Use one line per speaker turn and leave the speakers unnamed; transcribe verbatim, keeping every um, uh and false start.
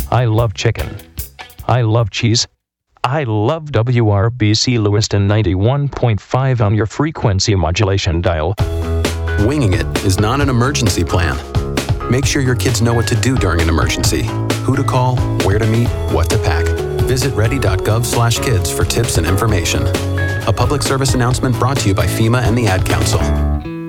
I love chicken. I love cheese. I love W R B C Lewiston ninety-one point five on your frequency modulation dial.
Winging it is not an emergency plan. Make sure your kids know what to do during an emergency, who to call, where to meet, what to pack. Visit ready.gov slash kids for tips and information. A public service announcement brought to you by FEMA and the Ad Council.